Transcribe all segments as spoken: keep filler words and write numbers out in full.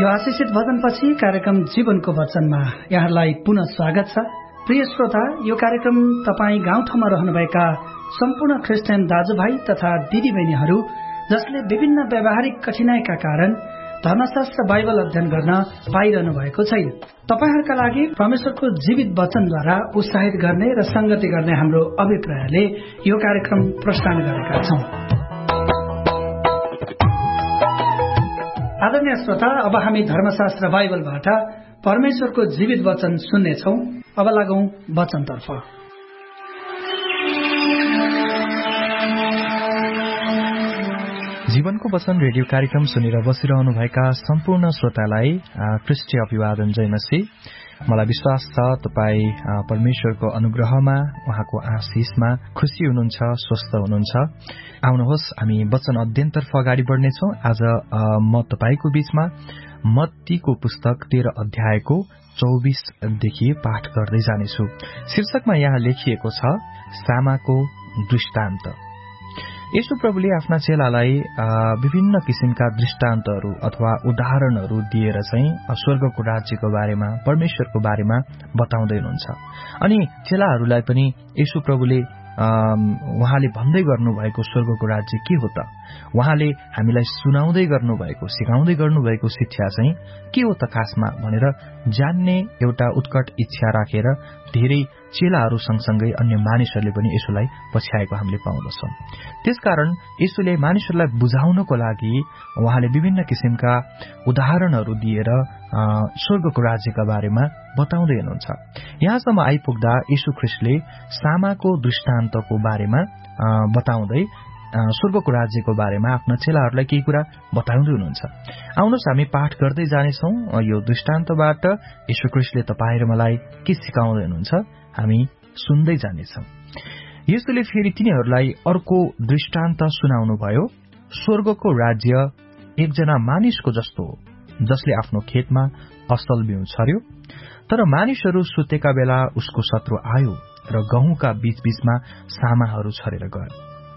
यो आशिषित भजनपछि कार्यक्रम जीवनको वचनमा यहाँहरूलाई पुनः स्वागत छ। प्रिय श्रोता, यो कार्यक्रम तपाईँ गाउँठाउँमा रहनुभएका सम्पूर्ण क्रिस्चियन दाजुभाइ तथा दिदीबहिनीहरू जसले विभिन्न व्यावहारिक कठिनाईका कारण धर्मशास्त्र बाइबल अध्ययन गर्न पाइरहनु भएको छैन, तपाईहरूका लागि परमेश्वरको जीवित वचनद्वारा उत्साहित गर्ने र संगति गर्ने हाम्रो अभिप्रायले यो कार्यक्रम प्रसारण गरेका छौं। आदरणीय श्रोता, अब हामी धर्मशास्त्र बाइबलबाट परमेश्वरको जीवित वचन सुन्नेछौं। अब लागौं वचनतर्फ। जीवनको वचन रेडियो कार्यक्रम सुनेर बसिरहनुभएका सम्पूर्ण श्रोतालाई ख्रीष्टीय अभिवादन, जय मसीह। मलाई विश्वास छ तपाई परमेश्वरको अनुग्रहमा, उहाँको आशीषमा खुशी हुनुहुन्छ, स्वस्थ हुनुहुन्छ। आउनुहोस् हामी वचन अध्ययनतर्फ अगाडि बढ्नेछौँ। आज म तपाईको बीचमा मत्तीको पुस्तक तेह्र अध्यायको चौबीसदेखि पाठ गर्दै जानेछु। शीर्षकमा यहाँ लेखिएको छ सामाको दृष्टान्त। येशू प्रभुले आफ्ना चेलालाई विभिन्न किसिमका दृष्टान्तहरू अथवा उदाहरणहरू दिएर चाहिँ स्वर्गको राज्यको बारेमा, परमेश्वरको बारेमा बताउँदै हुनुहुन्छ। अनि चेलाहरूलाई पनि येशू प्रभुले उहाँले भन्दै गर्नुभएको स्वर्गको राज्य के हो त, उहाँले हामीलाई सुनाउँदै गर्नुभएको, सिकाउँदै गर्नुभएको शिक्षा चाहिँ के हो त खासमा भनेर जान्ने एउटा उत्कट इच्छा राखेर धेरै चेलाहरू सँगसँगै अन्य मानिसहरूले पनि यसुलाई पछ्याएको हामीले पाउँदछौँ। त्यसकारण यसुले मानिसहरूलाई बुझाउनको लागि उहाँले विभिन्न किसिमका उदाहरणहरू दिएर स्वर्गको राज्यका बारेमा बताउँदै हुनुहुन्छ। यहाँसम्म आइपुग्दा यीशु ख्रीष्टले सामाको दृष्टान्तको बारेमा बताउँदै स्वर्गको राज्यको बारेमा आफ्ना चेलाहरूलाई केही कुरा बताउँदै हुनुहुन्छ। आउनुहोस् हामी पाठ गर्दै जानेछौँ। यो दृष्टान्तबाट यीशु ख्रीष्टले तपाईँ र मलाई के सिकाउँदै हुनुहुन्छ हामी सुन्दै जानेछौँ। यसुले फेरि तिनीहरूलाई अर्को दृष्टान्त सुनाउनुभयो। स्वर्गको राज्य एकजना मानिसको जस्तो हो जसले आफ्नो खेतमा असल बिउ छर्यो। तर मानिसहरू सुतेका बेला उसको शत्रु आयो र गहुँका बीचबीचमा सामाहरू छरेर गयो।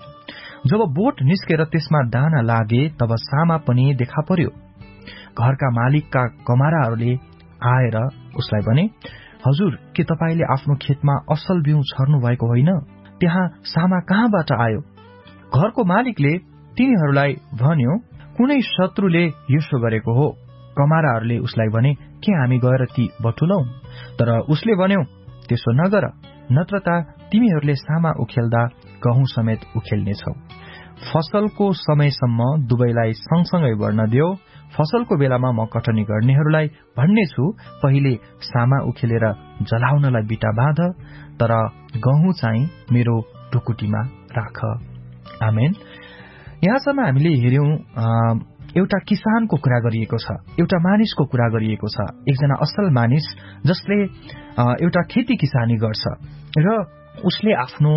जब बोट निस्केर त्यसमा दाना लागे तब सामा पनि देखा पर्यो। घरका मालिकका कमाराहरूले आएर उसलाई भने, हजुर, के तपाईले आफ्नो खेतमा असल बिउ छर्नु भएको होइन? त्यहाँ सामा कहाँबाट आयो? घरको मालिकले तिनीहरूलाई भन्यो, कुनै शत्रुले यसो गरेको हो। कमाराहरूले उसलाई भने, के हामी गएर ती बटुलौं? तर उसले भन्यो, त्यसो नगर, नत्र त तिमीहरूले सामा उखेल्दा गहुँ समेत उखेल्नेछौ। फसलको समयसम्म दुवैलाई सँगसँगै बढ्न दियो। फसलको बेलामा म कटनी गर्नेहरूलाई भन्नेछु, पहिले सामा उखेलेर जलाउनलाई बिटा बाँध, तर गहुँ चाहिँ मेरो ढुकुटीमा राख। आमेन। यहाँसम्म हामीले हेर्यौं एउटा किसानको कुरा गरिएको छ, एउटा मानिसको कुरा गरिएको छ। एकजना असल मानिस जसले एउटा खेती किसानी गर्छ र उसले आफ्नो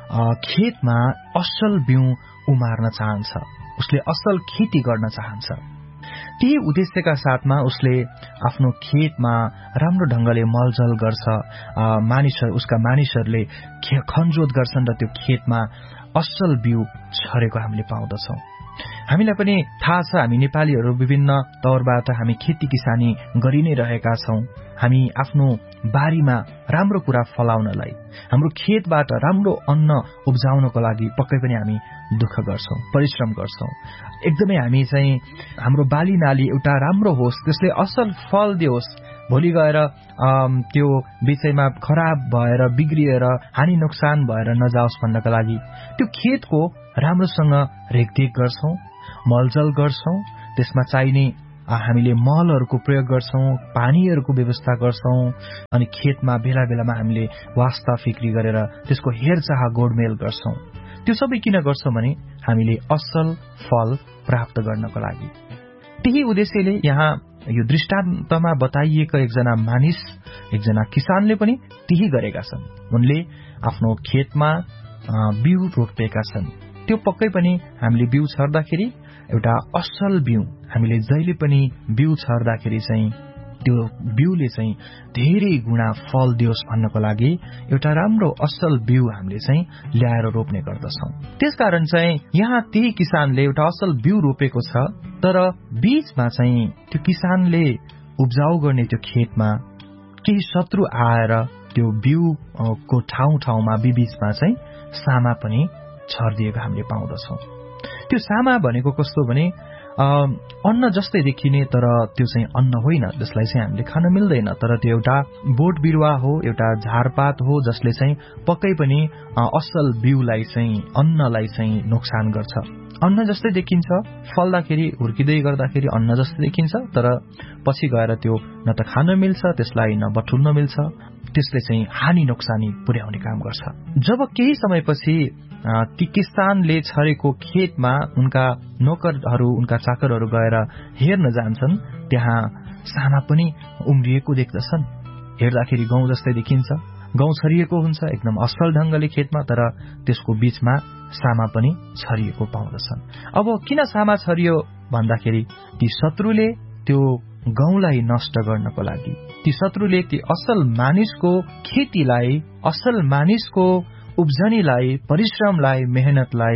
खेतमा असल बिउ उमार्न चाहन्छ, उसले असल खेती गर्न चाहन्छ। त्यही उद्देश्यका साथमा उसले आफ्नो खेतमा राम्रो ढंगले मलजल गर्छ। मानिसहरू उसका मानिसहरूले खनजोत गर्छन् र त्यो खेतमा असल बिउ छरेको हामीले पाउँदछौँ। हामीलाई पनि थाहा छ, हामी नेपालीहरू विभिन्न तौरबाट हामी खेती किसानी गरि नै रहेका छौं। हामी आफ्नो बारीमा राम्रो कुरा फलाउनलाई, हाम्रो खेतबाट राम्रो अन्न उब्जाउनको लागि पक्कै पनि हामी दुःख गर्छौं, परिश्रम गर्छौं। एकदमै हामी चाहिँ हाम्रो बाली नाली एउटा राम्रो होस्, त्यसले असल फल दियोस्, भोलि गएर त्यो विषयमा खराब भएर बिग्रिएर हानि नोक्सान भएर नजाओस् भन्नका लागि त्यो खेतको राम्रोसँग रेखदेख गर्छौं, मलजल गर्छौं। त्यसमा चाहिने हामीले मलहरूको प्रयोग गर्छौं, पानीहरूको व्यवस्था गर्छौं। अनि खेतमा बेला बेलामा हामीले वास्ता फिक्री गरेर त्यसको हेरचाह गोडमेल गर्छौं। त्यो सबै किन गर्छौं भने हामीले असल फल प्राप्त गर्नको लागि। त्यही उद्देश्यले यहाँ यो दृष्टान्तमा बताइएको एकजना मानिस, एकजना किसानले पनि त्यही गरेका छन्। उनले आफ्नो खेतमा बिउ रोपेका छन्। त्यो पक्कै पनि हामीले बिउ छर्दाखेरि एउटा असल बिउ, हामीले जहिले पनि बिउ छर्दाखेरि चाहिँ त्यो बिउले चाहिँ धेरै गुणा फल दियोस् भन्नको लागि एउटा राम्रो असल बिउ हामीले चाहिँ ल्याएर रोप्ने गर्दछौँ। त्यसकारण चाहिँ यहाँ त्यही किसानले एउटा असल बिउ रोपेको छ, तर बीचमा चाहिँ त्यो किसानले उब्जाउ गर्ने त्यो खेतमा केही शत्रु आएर त्यो बिउको ठाउँ ठाउँमा बीचमा चाहिँ सामा पनि छरिदिएको हामीले पाउँदछौँ। त्यो सामा भनेको कस्तो भने अन्न जस्तै देखिने, तर त्यो चाहिँ अन्न होइन, जसलाई चाहिँ हामीले खान मिल्दैन, तर त्यो एउटा बोट बिरुवा हो, एउटा झारपात हो, जसले चाहिँ पक्कै पनि असल बिउलाई चाहिँ अन्नलाई चाहिँ नोक्सान गर्छ। अन्न जस्तै देखिन्छ, फल्दाखेरि हुर्किँदै गर्दाखेरि अन्न जस्तै देखिन्छ, तर पछि गएर त्यो न त खान मिल्छ, त्यसलाई न बटुल्न मिल्छ, त्यसले चाहिँ हानि नोक्सानी पुर्याउने काम गर्छ। जब केही समयपछि ती किसानले छरेको खेतमा उनका नोकरहरू उनका चाकरहरू गएर हेर्न जान्छन्, त्यहाँ सामा पनि उम्रिएको देख्दछन्। हेर्दाखेरि गहुँ जस्तै देखिन्छ, गहुँ छरिएको हुन्छ एकदम असल ढंगले खेतमा, तर त्यसको बीचमा सामा पनि छरिएको पाउँदछन्। अब किन सामा छरियो भन्दाखेरि ती शत्रुले त्यो गहुँलाई नष्ट गर्नको लागि, ती शत्रुले ती असल मानिसको खेतीलाई, असल मानिसको उब्जनीलाई, परिश्रमलाई, मेहनतलाई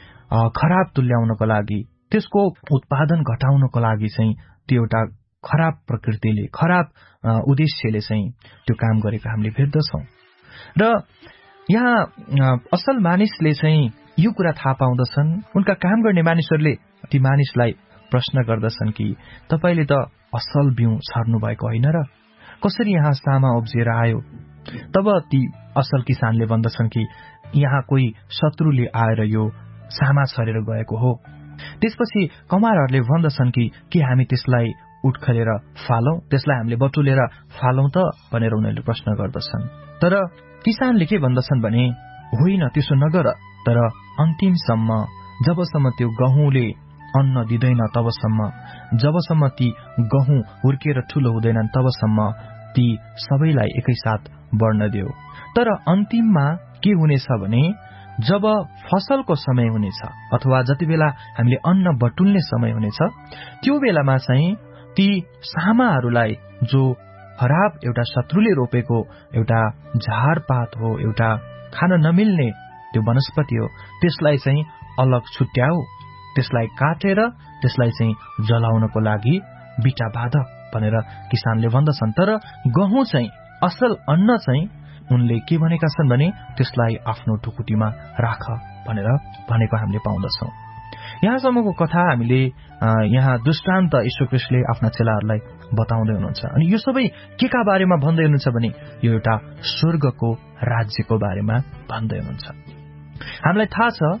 खराब तुल्याउनको लागि, त्यसको उत्पादन घटाउनको लागि चाहिँ त्यो एउटा खराब प्रकृतिले, खराब उद्देश्यले चाहिँ त्यो काम गरेको हामीले भेट्दछौँ। र यहाँ असल मानिसले चाहिँ यो कुरा थाहा पाउँदछन्। उनका काम गर्ने मानिसहरूले ती मानिसलाई प्रश्न गर्दछन् कि तपाईले त असल बिउ छर्नु भएको होइन र कसरी यहाँ सामा उब्जिएर आयो? तब ती असल किसानले भन्दछन् कि यहाँ कोही शत्रुले आएर यो सामा छरेर गएको हो। त्यसपछि कमारहरूले भन्दछन् कि के हामी त्यसलाई उठखलेर फालौं, त्यसलाई हामीले बटुलेर फालौं त भनेर उनीहरूले प्रश्न गर्दछन्। तर किसानले के भन्दछन् भने होइन, त्यसो नगर, तर अन्तिमसम्म जबसम्म त्यो गहुँले अन्न दिँदैन तबसम्म, जबसम्म ती गहुँ हुर्केर ठूलो हुँदैनन् तबसम्म ती सबैलाई एकैसाथ बढ्न देऊ। तर अन्तिममा के हुनेछ भने जब फसलको समय हुनेछ अथवा जति बेला हामीले अन्न बटुल्ने समय हुनेछ, त्यो बेलामा चाहिँ ती सामाहरूलाई, जो खराब एउटा शत्रुले रोपेको एउटा झारपात हो, एउटा खान नमिल्ने त्यो वनस्पति हो, त्यसलाई चाहिँ अलग छुट्याऊ, त्यसलाई काटेर त्यसलाई चाहिँ जलाउनको लागि बिटा बाँध भनेर किसानले भन्दछन्। तर गहुँ चाहिँ, असल अन्न चाहिँ उनले के भनेका छन् भने त्यसलाई आफ्नो ढुकुटीमा राख भनेर भनेको हामीले पाउँदछौँ। यहाँसम्मको कथा हामीले यहाँ दृष्टान्त यीशु ख्रीष्टले आफ्ना चेलाहरूलाई बताउँदै हुनुहुन्छ। अनि यो सबै के का बारेमा भन्दै हुनुहुन्छ भने यो एउटा स्वर्गको राज्यको बारेमा भन्दै हुनुहुन्छ। हामीलाई थाहा छ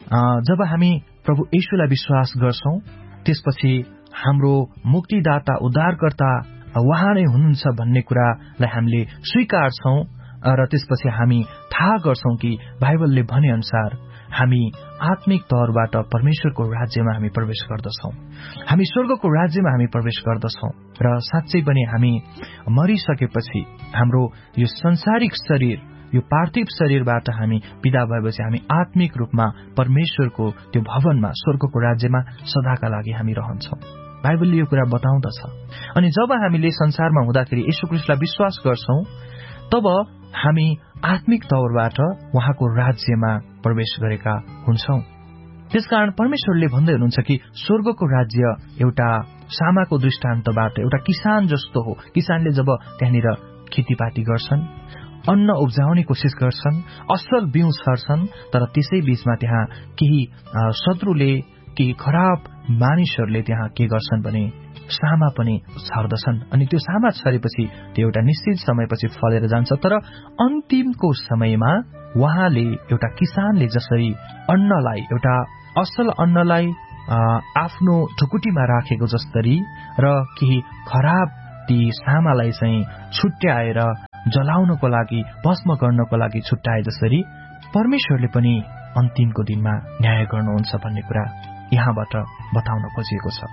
जब हामी प्रभु येशूलाई विश्वास गर्छौं, त्यसपछि हाम्रो मुक्तिदाता, उद्धारकर्ता उहाँ नै हुनुहुन्छ भन्ने कुरालाई हामीले स्वीकार्छौं र त्यसपछि हामी थाहा गर्छौं कि बाइबलले भने अनुसार हामी आत्मिक तौरबाट परमेश्वरको राज्यमा हामी प्रवेश गर्दछौं, हामी स्वर्गको राज्यमा हामी प्रवेश गर्दछौं। र साँच्चै पनि हामी मरिसकेपछि हाम्रो यो संसारिक शरीर, यो पार्थिव शरीरबाट हामी विदा भएपछि हामी आत्मिक रूपमा परमेश्वरको त्यो भवनमा, स्वर्गको राज्यमा सदाका लागि हामी रहन्छौं। बाइबलले यो कुरा बताउँदछ। अनि जब हामीले संसारमा हुँदाखेरि येशू ख्रीष्टलाई विश्वास गर्छौं, तब हामी आत्मिक तौरबाट उहाँको राज्यमा प्रवेश गरेका हुन्छौं। त्यसकारण परमेश्वरले भन्दै हुनुहुन्छ कि स्वर्गको राज्य एउटा सामाको दृष्टान्तबाट एउटा किसान जस्तो हो। किसानले जब त्यहाँनिर खेतीपाती गर्छन्, अन्न उब्जाउने कोसिस गर्छन्, असल बिउ छर्छन्, तर त्यसै बीचमा त्यहाँ केही शत्रुले, केही खराब मानिसहरूले त्यहाँ के गर्छन् भने सामा पनि छर्दछन्। अनि त्यो सामा छरेपछि त्यो एउटा निश्चित समयपछि फलेर जान्छ। तर अन्तिमको समयमा उहाँले, एउटा किसानले जसरी अन्नलाई, एउटा असल अन्नलाई आफ्नो ढुकुटीमा राखेको जसरी र केही खराब ती सामालाई चाहिँ छुट्याएर जलाउनको लागि, भस्म गर्नको लागि छुट्याए जसरी परमेश्वरले पनि अन्तिमको दिनमा न्याय गर्नुहुन्छ भन्ने कुरा यहाँबाट बताउन खोजिएको छ।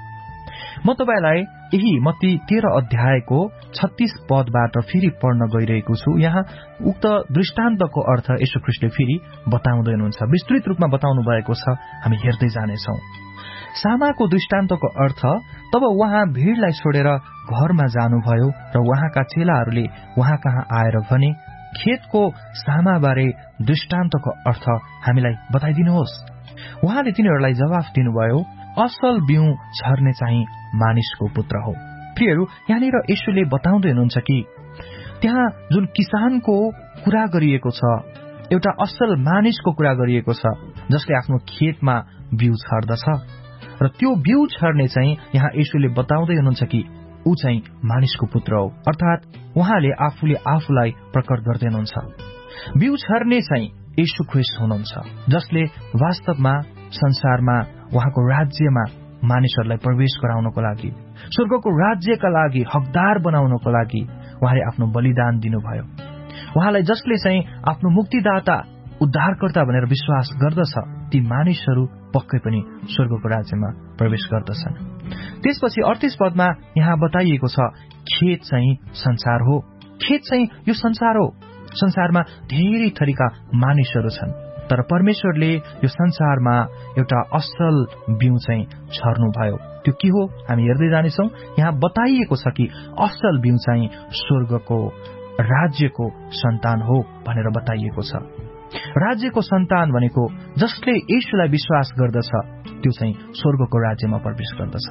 म तपाईलाई यही मत्ती तेह्र अध्यायको छत्तीस पदबाट फेरि पढ्न गइरहेको छु। यहाँ उक्त दृष्टान्तको अर्थ येशू ख्रीष्टले फेरि बताउँदै हुनुहुन्छ, विस्तृत रूपमा बताउनु भएको छ, हामी हेर्दै जानेछौँ। सामाको दृष्टान्तको अर्थ तब उहाँ भीड़लाई छोडेर घरमा जानुभयो र उहाँका चेलाहरूले उहाँ कहाँ आएर भने, खेतको सामाबारे दृष्टान्तको अर्थ हामीलाई बताइदिनुहोस्। उहाँले तिनीहरूलाई जवाफ दिनुभयो, असल बिउ छर्ने चाहिँ मानिसको पुत्र हो। प्रियहरू, यहाँनिर येशूले बताउँदै हुनुहुन्छ कि त्यहाँ जुन किसानको कुरा गरिएको छ, एउटा असल मानिसको कुरा गरिएको छ, जसले आफ्नो खेतमा बिउ छर्दछ र त्यो बिउ छर्ने चाहिँ यहाँ येशूले बताउँदै हुनुहुन्छ कि ऊ चाहिँ मानिसको पुत्र हो। अर्थात् उहाँले आफूले आफूलाई प्रकट गर्दै हुनुहुन्छ। बिउ छर्ने चाहिँ येशू ख्रीष्ट हुनुहुन्छ, जसले वास्तवमा संसारमा उहाँको राज्यमा मानिसहरूलाई प्रवेश गराउनको लागि, स्वर्गको राज्यका लागि हकदार बनाउनको लागि उहाँले आफ्नो बलिदान दिनुभयो। उहाँलाई जसले चाहिँ आफ्नो मुक्तिदाता उद्धारकर्ता भनेर विश्वास गर्दछ, ती मानिसहरू पक्कै पनि स्वर्गको राज्यमा प्रवेश गर्दछन्। त्यसपछि अडतीस पदमा यहाँ बताइएको छ, खेत चाहिँ संसार हो। खेत चाहिँ यो संसार हो। संसारमा धेरै थरीका मानिसहरू छन्, तर परमेश्वरले यो संसारमा एउटा असल बिउ चाहिँ छर्नुभयो। त्यो के हो हामी हेर्दै जानेछौँ। यहाँ बताइएको छ कि असल बिउ चाहिँ स्वर्गको राज्यको सन्तान हो भनेर बताइएको छ। राज्यको सन्तान भनेको जसले येशूलाई विश्वास गर्दछ, त्यो चाहिँ स्वर्गको राज्यमा प्रवेश गर्दछ।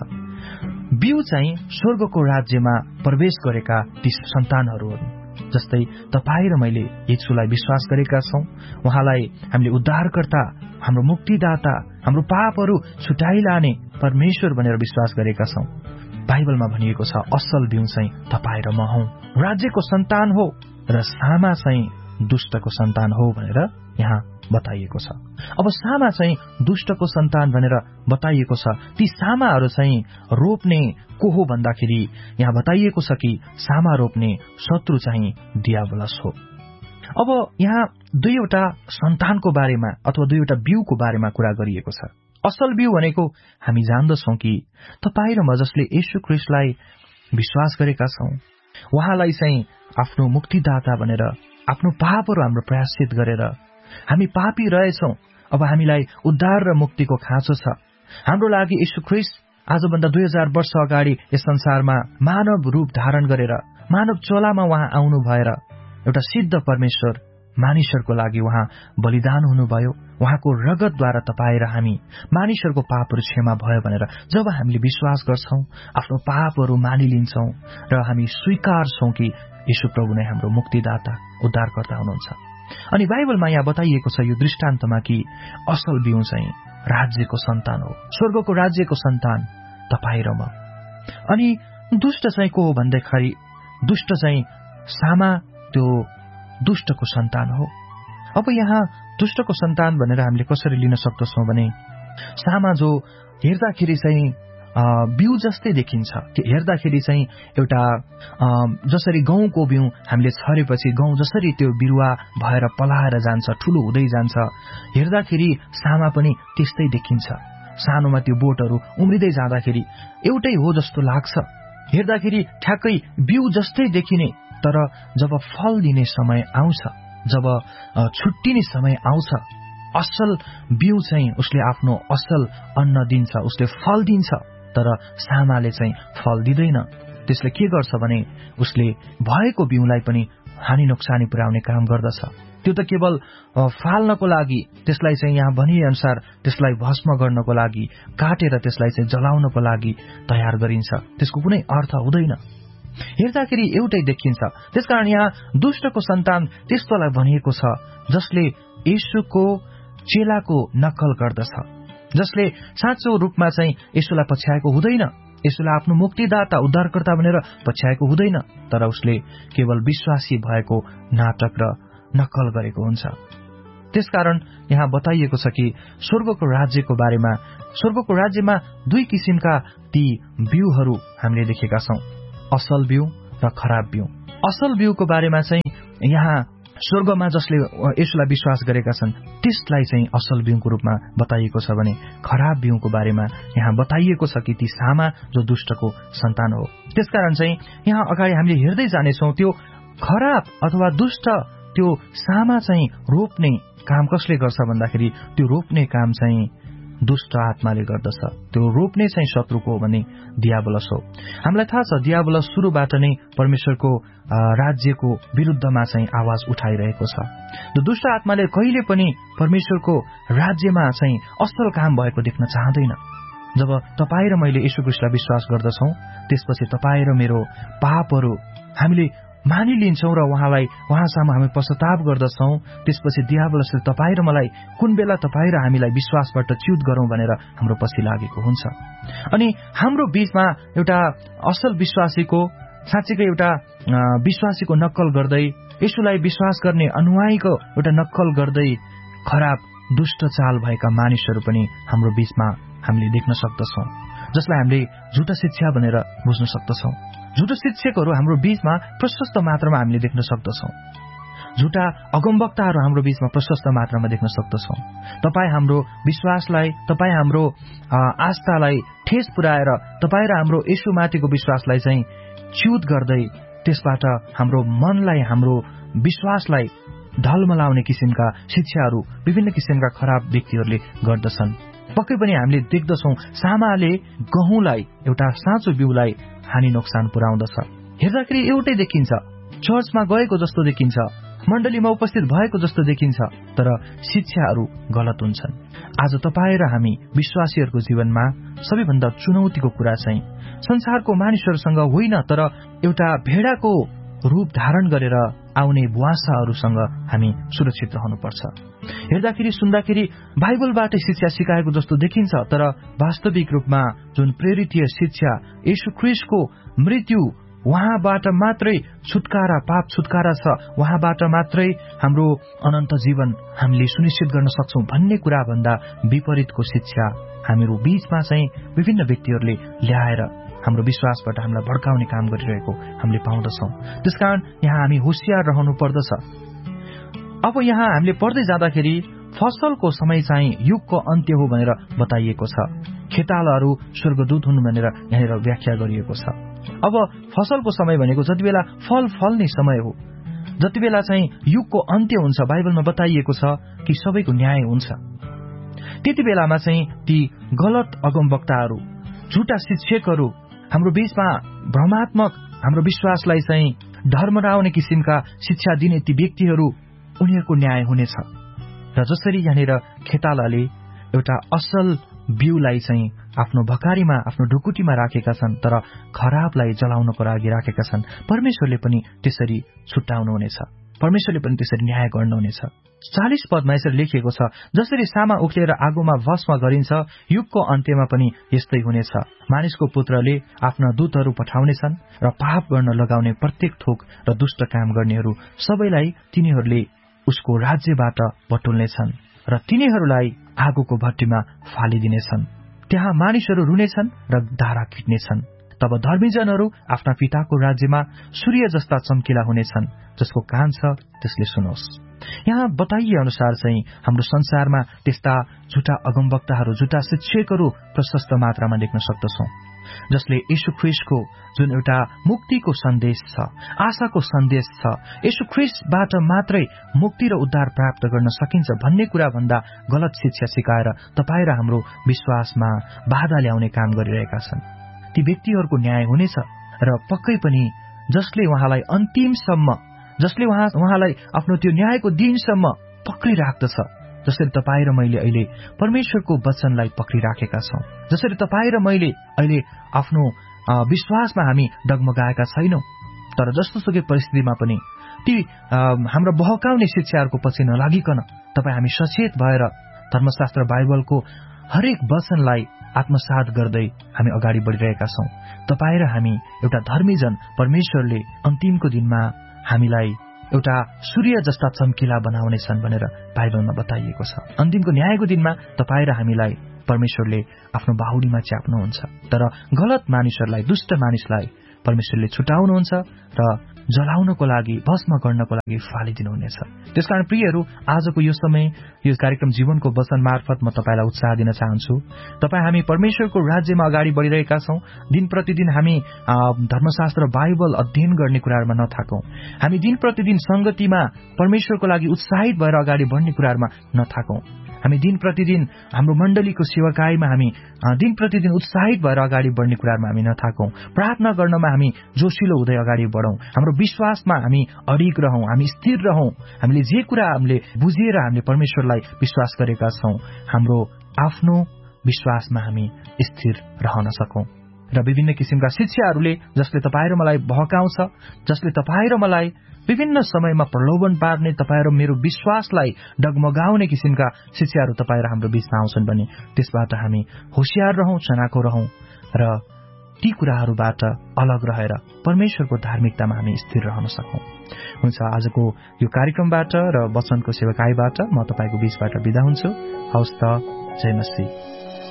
बिउ चाहिँ स्वर्गको राज्यमा प्रवेश गरेका ती सन्तानहरू हुन्। जस्तै तपाईँ र मैले येशूलाई विश्वास गरेका छौं, उहाँलाई हामीले उद्धारकर्ता, हाम्रो मुक्तिदाता, हाम्रो पापहरू छुटाइलाने परमेश्वर भनेर विश्वास गरेका छौं। बाइबलमा भनिएको छ, असल बिउ चाहिँ तपाईँ र म हौं। राज्यको सन्तान हो र सामा चाहिँ दुष्टको सन्तान हो भनेर यहाँ बताइएको छ। अब सामा चाहिँ दुष्टको सन्तान भनेर बताइएको छ। ती सामाहरू चाहिँ रोप्ने को हो भन्दाखेरि यहाँ बताइएको छ कि सामा रोप्ने शत्रु चाहिँ डियाबलस हो। अब यहाँ दुईवटा सन्तानको बारेमा अथवा दुईवटा बिउको बारेमा कुरा गरिएको छ। असल बिउ भनेको हामी जान्दछौं कि तपाईँ र म जसले येशू ख्रीष्टलाई विश्वास गरेका छौं, उहाँलाई चाहिँ आफ्नो मुक्तिदाता भनेर, आफ्नो पापहरू हाम्रो प्रायश्चित गरेर, हामी पापी रहेछौं, अब हामीलाई उद्धार र मुक्तिको खाँचो छ। हाम्रो लागि येशू ख्रीष्ट आजभन्दा दुई हजार वर्ष अगाडि यस संसारमा मानव रूप धारण गरेर मानव चोलामा उहाँ आउनु भएर एउटा सिद्ध परमेश्वर मानिसहरूको लागि उहाँ बलिदान हुनुभयो। उहाँको रगतद्वारा तपाईँ र हामी मानिसहरूको पापहरू क्षमा भयो भनेर जब हामीले विश्वास गर्छौं, आफ्नो पापहरू मानिलिन्छौं र हामी स्वीकार्छौं कि येशू प्रभु नै हाम्रो मुक्तिदाता उद्धारकर्ता हुनुहुन्छ। अनि बाइबलमा यहाँ बताइएको छ यो दृष्टान्तमा कि असल बिउ चाहिँ राज्यको सन्तान हो, स्वर्गको राज्यको सन्तान तपाईँ र म। अनि दुष्ट चाहिँ को हो भन्दाखेरि दुष्ट चाहिँ सामा त्यो दुष्टको सन्तान हो। अब यहाँ दुष्टको सन्तान भनेर हामीले कसरी लिन सक्दछौँ भने, सामा जो हेर्दाखेरि चाहिँ बिउ जस्तै देखिन्छ, त्यो हेर्दाखेरि चाहिँ एउटा जसरी गहुँको बिउ हामीले छरेपछि गहुँ जसरी त्यो बिरुवा भएर पलाएर जान्छ, ठूलो हुँदै जान्छ, हेर्दाखेरि सामा पनि त्यस्तै देखिन्छ। सानोमा त्यो बोटहरू उम्रिँदै जाँदाखेरि एउटै हो जस्तो लाग्छ, हेर्दाखेरि ठ्याक्कै बिउ जस्तै देखिने। तर जब फल दिने समय आउँछ, जब छुट्टिने समय आउँछ, असल बिउ चाहिँ उसले आफ्नो असल अन्न दिन्छ, उसले फल दिन्छ। तर सामाले चाहिँ फल दिँदैन। त्यसले के गर्छ भने उसले भएको बिउलाई पनि हानि नोक्सानी पुर्याउने काम गर्दछ। त्यो त केवल फाल्नको लागि, त्यसलाई चाहिँ यहाँ भनिए अनुसार त्यसलाई भस्म गर्नको लागि, काटेर त्यसलाई चाहिँ जलाउनको लागि तयार गरिन्छ। त्यसको कुनै अर्थ हुँदैन, हेर्दाखेरि एउटै देखिन्छ। त्यसकारण यहाँ दुष्टको सन्तान त्यस्तोलाई भनिएको छ जसले येशूको चेलाको नक्कल गर्दछ, जसले साँचो रूपमा चाहिँ येशूलाई पछ्याएको हुँदैन, येशूलाई आफ्नो मुक्तिदाता उद्धारकर्ता भनेर पछ्याएको हुँदैन, तर उसले केवल विश्वासी भएको नाटक र नक्कल गरेको हुन्छ। त्यसकारण यहाँ बताइएको छ कि स्वर्गको राज्यको बारेमा, स्वर्गको राज्यमा दुई किसिमका ती बिउहरू हामीले देखेका छौं, असल बिउ र खराब बिउ। असल बिउको बारेमा चाहिँ यहाँ स्वर्गमा जसले येशूलाई विश्वास गरेका छन् त्यसलाई चाहिँ असल बिउको रूपमा बताइएको छ भने, खराब बिउको बारेमा यहाँ बताइएको छ कि ती सामा जो दुष्टको सन्तान हो। त्यसकारण चाहिँ यहाँ अगाडि हामीले हेर्दै जानेछौं, त्यो खराब अथवा दुष्ट त्यो सामा चाहिँ रोप्ने काम कसले गर्छ भन्दाखेरि त्यो रोप्ने काम चाहिँ दुष्ट आत्माले गर्दछ। त्यो रोप्ने चाहिँ शत्रुको हो भने दियाबलस हो। हामीलाई थाहा छ दियाबलस सुरुबाट नै परमेश्वरको राज्यको विरुद्धमा चाहिँ आवाज उठाइरहेको छ। त्यो दुष्ट आत्माले कहिले पनि परमेश्वरको राज्यमा चाहिँ असल काम भएको देख्न चाहँदैन। जब तपाईँ र मैले येशू ख्रीष्टलाई विश्वास गर्दछौं त्यसपछि तपाईँ र मेरो पापहरू हामीले मानिलिन्छौं र उहाँलाई उहाँसम्म हामी पश्चाताप गर्दछौं। त्यसपछि दियाबलसले तपाईँ र मलाई कुन बेला तपाईँ र हामीलाई विश्वासबाट च्युत गरौं भनेर हाम्रो पछि लागेको हुन्छ। अनि हाम्रो बीचमा एउटा असल विश्वासीको साँच्चीकै एउटा विश्वासीको नक्कल गर्दै येशूलाई विश्वास गर्ने अनुयायीको एउटा नक्कल गर्दै खराब दुष्ट चाल भएका मानिसहरू पनि हाम्रो बीचमा हामीले देख्न सक्दछौं, जसलाई हामीले झुटा शिक्षा भनेर बुझ्न सक्दछौं। झुटा शिक्षकहरू हाम्रो बीचमा प्रशस्त मात्रामा हामीले देख्न सक्दछौं। झुटा अगमवक्ताहरू हाम्रो बीचमा प्रशस्त मात्रामा देख्न सक्दछौं। तपाईँ हाम्रो विश्वासलाई, तपाईँ हाम्रो आस्थालाई ठेस पुर्याएर तपाईँ र हाम्रो येशूमाथिको विश्वासलाई चाहिँ च्युत गर्दै त्यसबाट हाम्रो मनलाई, हाम्रो विश्वासलाई ढलमलाउने किसिमका शिक्षाहरू विभिन्न किसिमका खराब व्यक्तिहरूले गर्दछन्। पक्कै पनि हामीले देख्दछौं सामाले गहुँलाई, एउटा साँचो बिउलाई हानि नोक्सान पुर्याउँदछ। हेर्दाखेरि एउटै देखिन्छ, चर्चमा गएको जस्तो देखिन्छ, मण्डलीमा उपस्थित भएको जस्तो देखिन्छ, तर शिक्षाहरू गलत हुन्छन्। आज तपाईँ र हामी विश्वासीहरूको जीवनमा सबैभन्दा चुनौतीको कुरा चाहिँ संसारको मानिसहरूसँग होइन, तर एउटा भेडाको रूप धारण गरेर आउने बुवासाहरूसँग हामी सुरक्षित रहनुपर्छ। हेर्दाखेरि सुन्दाखेरि बाइबलबाटै शिक्षा सिकाएको जस्तो देखिन्छ, तर वास्तविक रूपमा जुन प्रेरितीय शिक्षा येशू ख्रीष्टको मृत्यु, उहाँबाट मात्रै छुटकारा, पाप छुटकारा छ, उहाँबाट मात्रै हाम्रो अनन्त जीवन हामीले सुनिश्चित गर्न सक्छौं भन्ने कुरा भन्दा विपरीतको शिक्षा हामीहरू बीचमा चाहिँ विभिन्न व्यक्तिहरूले ल्याएर हाम्रो विश्वासबाट हामीलाई भड्काउने काम गरिरहेको हामीले पाउँदछौं। त्यसकारण यहाँ हामी होशियार रहनु पर्दछ। अब यहाँ हामीले पढ्दै जाँदाखेरि फसलको समय चाहिँ युगको अन्त्य हो भनेर बताइएको छ। खेतालाहरू स्वर्गदूत हुन् भनेर यहाँनिर व्याख्या गरिएको छ। अब फसलको समय भनेको जति बेला फल फल्ने समय हो, जति बेला चाहिँ युगको अन्त्य हुन्छ, बाइबलमा बताइएको छ कि सबैको न्याय हुन्छ। त्यति बेलामा चाहिँ ती गलत अगमवक्ताहरू, झुटा शिक्षकहरू हाम्रो बीचमा भ्रमात्मक हाम्रो विश्वासलाई चाहिँ धर्मराउने किसिमका शिक्षा दिने ती व्यक्तिहरू, उनीहरूको न्याय हुनेछ। र जसरी यहाँनिर खेतालाले एउटा असल बिउलाई चाहिँ आफ्नो भकारीमा, आफ्नो ढुकुटीमा राखेका छन्, तर खराबलाई जलाउनको लागि राखेका छन्, परमेश्वरले पनि त्यसरी छुट्याउनु हुनेछ, परमेश्वरले पनि त्यसरी न्याय गर्नुहुनेछ। चालीस पदमा यसरी लेखिएको छ, जसरी सामा उक्लेर आगोमा भस्म गरिन्छ, युगको अन्त्यमा पनि यस्तै हुनेछ। मानिसको पुत्रले आफ्ना दूतहरू पठाउनेछन् र पाप गर्न लगाउने प्रत्येक थोक र दुष्ट काम गर्नेहरू सबैलाई तिनीहरूले उसको राज्यबाट बटुल्नेछन् र तिनीहरूलाई आगोको भट्टीमा फालिदिनेछन्। त्यहाँ मानिसहरू रुनेछन् र धारा खिट्नेछन्। तब धर्मीजनहरू आफ्ना पिताको राज्यमा सूर्य जस्ता चम्किला हुनेछन्। जसको कान छ त्यसले सुनोस्। यहाँ बताइए अनुसार चाहिँ हाम्रो संसारमा त्यस्ता झुटा अगमवक्ताहरू, झुटा शिक्षकहरू प्रशस्त मात्रामा देख्न सक्दछौं, जसले येशू ख्रीष्टको जुन एउटा मुक्तिको सन्देश छ, आशाको सन्देश छ, येशू ख्रीष्टबाट मात्रै मुक्ति र उद्धार प्राप्त गर्न सकिन्छ भन्ने कुरा भन्दा गलत शिक्षा सिकाएर तपाईँ र हाम्रो विश्वासमा बाधा ल्याउने काम गरिरहेका छन्। ती व्यक्तिहरूको न्याय हुनेछ र पक्कै पनि जसले उहाँलाई अन्तिमसम्म, जसले उहाँ उहाँलाई आफ्नो त्यो न्यायको दिनसम्म पक्रिराख्दछ, जसरी तपाईँ र मैले अहिले परमेश्वरको वचनलाई पक्रिराखेका छौं, जसरी तपाईँ र मैले अहिले आफ्नो विश्वासमा हामी डगमगाएका छैनौं, तर जस्तोसुकै परिस्थितिमा पनि ती हाम्रो बहकाउने शिक्षाहरूको पछि नलागिकन तपाईँ हामी सचेत भएर धर्मशास्त्र बाइबलको हरेक वचनलाई आत्मसात गर्दै हामी अगाडि बढिरहेका छौं। तपाईँ र हामी एउटा धर्मीजन परमेश्वरले अन्तिमको दिनमा हामीलाई एउटा सूर्य जस्ता चम्किला बनाउनेछन् भनेर बाइबलमा बताइएको छ। अन्तिमको न्यायको दिनमा तपाईँ र हामीलाई परमेश्वरले आफ्नो बाहुलीमा च्याप्नुहुन्छ, तर गलत मानिसहरूलाई, दुष्ट मानिसलाई परमेश्वरले छुटाउनुहुन्छ र जलाउनको लागि, भस्म गर्नको लागि फालिदिनुहुनेछ। त्यसकारण प्रियहरू, आजको यो समय यो कार्यक्रम जीवनको वचन मार्फत म तपाईलाई उत्साह दिन चाहन्छु। तपाईँ हामी परमेश्वरको राज्यमा अगाडि बढिरहेका छौं। दिन प्रतिदिन हामी धर्मशास्त्र बाइबल अध्ययन गर्ने कुराहरूमा नथाकौं। हामी दिन प्रतिदिन संगतिमा परमेश्वरको लागि उत्साहित भएर अगाडि बढ्ने कुराहरूमा नथाकौं। हामी दिन प्रतिदिन हाम्रो मण्डलीको सेवाकाईमा हामी दिन प्रतिदिन उत्साहित भएर अगाडि बढ्ने कुरामा हामी नथाकौं। प्रार्थना गर्नमा हामी जोसिलो हुँदै अगाडि बढौं। हाम्रो विश्वासमा हामी अडिग रहौं, हामी स्थिर रहौं। हामीले जे कुरा हामीले बुझेर हामीले परमेश्वरलाई विश्वास गरेका छौं, हाम्रो आफ्नो विश्वासमा हामी स्थिर रहन सकौं। र विभिन्न किसिमका शिक्षाहरूले जसले तपाईँ र मलाई बहकाउँछ, जसले तपाईँ र मलाई विभिन्न समयमा प्रलोभन पार्ने, तपाईँ र मेरो विश्वासलाई डगमगाउने किसिमका शिक्षाहरू तपाईँ र हाम्रो बीचमा आउँछन् भने त्यसबाट हामी होशियार रहौं, चनाखो रहौं र ती कुराहरूबाट अलग रहेर परमेश्वरको धार्मिकतामा हामी स्थिर रहन सकौं। हुन्छ, आजको यो कार्यक्रमबाट र वचनको सेवाकाईबाट म तपाईको बीचबाट बिदा हुन्छु। हवस् त, जय मसीह।